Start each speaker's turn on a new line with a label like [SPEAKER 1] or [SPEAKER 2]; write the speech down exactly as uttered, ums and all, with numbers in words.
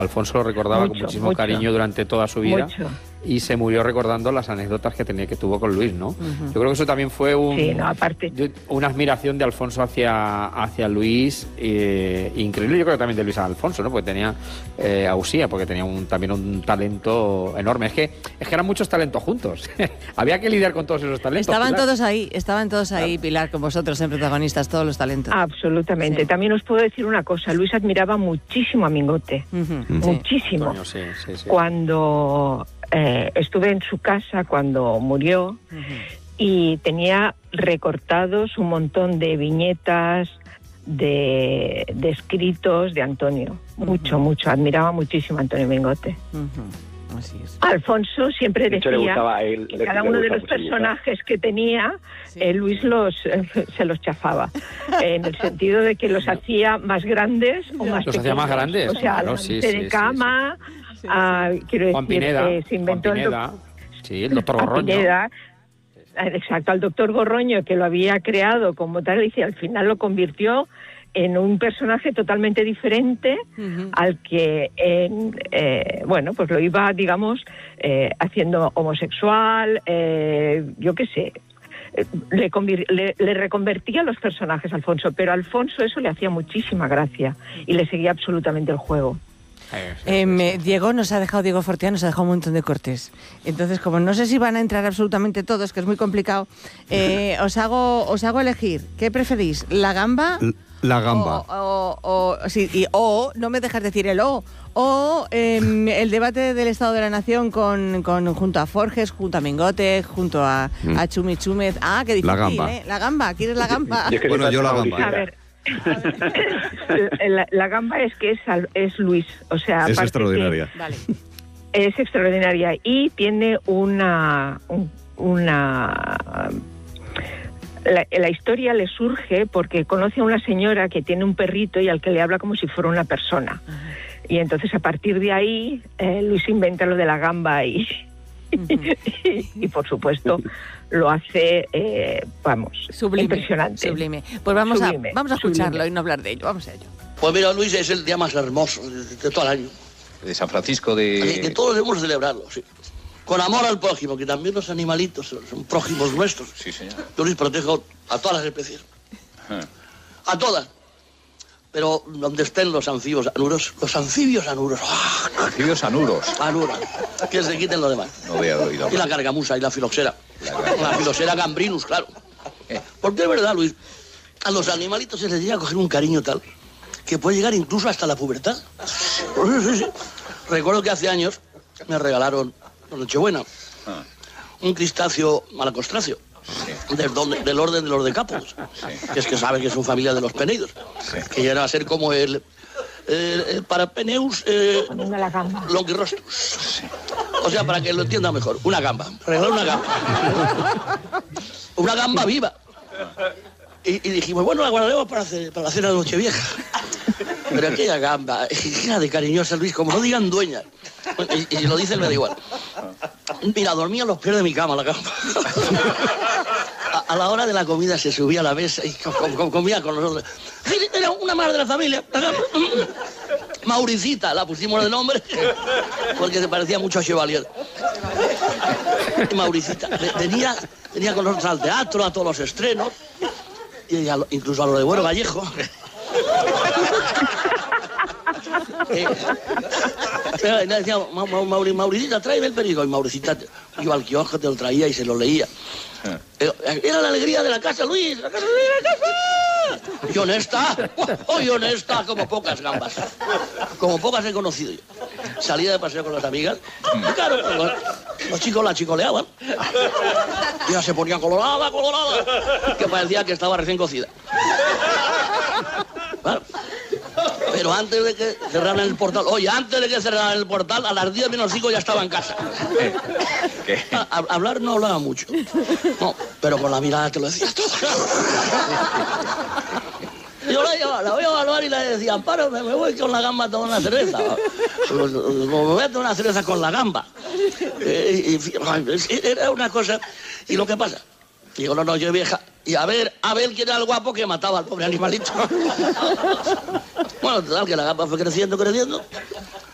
[SPEAKER 1] Alfonso lo recordaba mucho, con muchísimo mucho. cariño durante toda su vida.
[SPEAKER 2] Mucho.
[SPEAKER 1] Y se murió recordando las anécdotas que tenía que tuvo con Luis, ¿no? Uh-huh. Yo creo que eso también fue un,
[SPEAKER 2] sí, no, aparte.
[SPEAKER 1] una admiración de Alfonso hacia, hacia Luis eh, increíble. Yo creo que también de Luis a Alfonso, ¿no? Porque tenía eh, a Usía, porque tenía un, también un talento enorme. Es que, es que eran muchos talentos juntos. Había que lidiar con todos esos talentos.
[SPEAKER 3] Estaban
[SPEAKER 1] Pilar.
[SPEAKER 3] todos ahí, estaban todos ahí, claro. Pilar, con vosotros en protagonistas, todos los talentos.
[SPEAKER 2] Absolutamente. Sí. También os puedo decir una cosa. Luis admiraba muchísimo a Mingote. Uh-huh. Muchísimo.
[SPEAKER 1] Antonio, sí, sí, sí.
[SPEAKER 2] Cuando eh, estuve en su casa, cuando murió, uh-huh. y tenía recortados un montón de viñetas, de, de escritos de Antonio. Uh-huh. Mucho, mucho. Admiraba muchísimo a Antonio Mingote.
[SPEAKER 3] Uh-huh. Así es.
[SPEAKER 2] Alfonso siempre
[SPEAKER 4] de
[SPEAKER 2] decía
[SPEAKER 4] él,
[SPEAKER 2] que cada uno de los personajes que tenía, sí. eh, Luis los eh, se los chafaba, en el sentido de que los hacía más grandes o más
[SPEAKER 1] los
[SPEAKER 2] pequeños.
[SPEAKER 1] hacía más grandes.
[SPEAKER 2] O sea,
[SPEAKER 1] claro, sí, sí,
[SPEAKER 2] de cama,
[SPEAKER 1] sí, sí.
[SPEAKER 2] A, quiero
[SPEAKER 1] Juan
[SPEAKER 2] decir,
[SPEAKER 1] Pineda,
[SPEAKER 2] eh, se inventó
[SPEAKER 1] Juan Pineda,
[SPEAKER 2] el do-
[SPEAKER 1] sí, el doctor Gorroño.
[SPEAKER 2] Pineda, exacto, al doctor Gorroño, que lo había creado como tal, y al final lo convirtió en un personaje totalmente diferente uh-huh. al que, en, eh, bueno, pues lo iba, digamos, eh, haciendo homosexual, eh, yo qué sé, le, convir- le, le reconvertía los personajes a Alfonso, pero a Alfonso eso le hacía muchísima gracia y le seguía absolutamente el juego.
[SPEAKER 3] Eh, me, Diego nos ha dejado, Diego Fortea nos ha dejado un montón de cortes. Entonces, como no sé si van a entrar absolutamente todos, que es muy complicado, eh, os hago os hago elegir. ¿Qué preferís? ¿La gamba?
[SPEAKER 5] La gamba.
[SPEAKER 3] O, o, o, sí, y, o no me dejas decir el o. O eh, el debate del Estado de la Nación con, con junto a Forges, junto a Mingote, junto a, mm. a Chumi Chúmez. Ah, qué difícil,
[SPEAKER 5] la gamba.
[SPEAKER 3] ¿eh? La gamba, ¿quieres la gamba?
[SPEAKER 4] Yo, yo
[SPEAKER 5] bueno, yo la gamba.
[SPEAKER 2] A ver. la, la gamba es que es, es Luis, o sea,
[SPEAKER 5] es extraordinaria.
[SPEAKER 3] Vale.
[SPEAKER 2] Es extraordinaria y tiene una un, una la, la historia le surge porque conoce a una señora que tiene un perrito y al que le habla como si fuera una persona. Uh-huh. Y entonces a partir de ahí eh, Luis inventa lo de la gamba y uh-huh. y, y por supuesto lo hace, eh, vamos,
[SPEAKER 3] sublime,
[SPEAKER 2] impresionante.
[SPEAKER 3] Sublime. Pues vamos,
[SPEAKER 2] sublime,
[SPEAKER 3] a, vamos a escucharlo
[SPEAKER 2] sublime.
[SPEAKER 3] y no hablar de ello. Vamos a ello.
[SPEAKER 6] Pues mira, Luis, es el día más hermoso de, de todo el año.
[SPEAKER 7] De San Francisco de...
[SPEAKER 6] De, de todos debemos celebrarlo, sí. Con amor al prójimo, que también los animalitos son prójimos nuestros.
[SPEAKER 7] Sí, señor.
[SPEAKER 6] Yo Luis protejo a todas las especies.
[SPEAKER 7] Ajá.
[SPEAKER 6] A todas. Pero donde estén los anfibios anuros, los anfibios anuros. ¡Oh!
[SPEAKER 7] Anfibios anuros.
[SPEAKER 6] Anuros. Que se quiten los demás.
[SPEAKER 7] No había oído.
[SPEAKER 6] Y la cargamusa y la filoxera. La, la filoxera gambrinus, claro. Porque es verdad, Luis, a los animalitos se les llega a coger un cariño tal que puede llegar incluso hasta la pubertad. Sí, sí, sí. Recuerdo que hace años me regalaron, por Nochebuena, ah. un crustáceo malacostracio. Sí. Del, don, del orden de los decápodos, sí. que es que saben que son familia de los peneidos, sí. que llega a ser como el, el, el Parapeneus eh, longirostrus. Sí. O sea, para que lo entienda mejor, una gamba, regalar una gamba, una gamba viva. Y, y dijimos, bueno, la guardaremos para, hacer, para la cena de Nochevieja. Pero aquella gamba, era de cariñosa, Luis, como no digan dueña. Y, y lo dice, me da igual. Mira, dormía a los pies de mi cama la gamba. A, a la hora de la comida se subía a la mesa y com, com, comía con nosotros. Era una madre de la familia. Mauricita, la pusimos de nombre, porque se parecía mucho a Chevalier. Mauricita. Venía, venía con nosotros al teatro, a todos los estrenos, y a, incluso a lo de Bueno Vallejo. Eh, le decía, Mauri, Mauricita, tráeme el periódico. Y Mauricita iba al kiosco, te lo traía y se lo leía. Eh, era la alegría de la casa, Luis, la casa, Luis, la casa. Y honesta, oh, y honesta, como pocas gambas. Como pocas he conocido yo. Salía de paseo con las amigas, y claro, los, los chicos la chicoleaban. Y ella se ponía colorada, colorada, que parecía que estaba recién cocida. Bueno, pero antes de que cerraran el portal, oye, antes de que cerraran el portal, a las diez menos cinco ya estaba en casa.
[SPEAKER 7] ¿Qué?
[SPEAKER 6] A, a, hablar no hablaba mucho. No, pero con la mirada te lo decía todo. Yo la, llevaba, la voy a evaluar y le decía, Amparo, me, me voy con la gamba a tomar una cerveza. Me voy a tomar una cerveza con la gamba. Eh, y, y, era una cosa. ¿Y lo que pasa? Digo, no, no, yo vieja. Y a ver, a ver quién era el guapo que mataba al pobre animalito. Bueno, total, que la gamba fue creciendo, creciendo.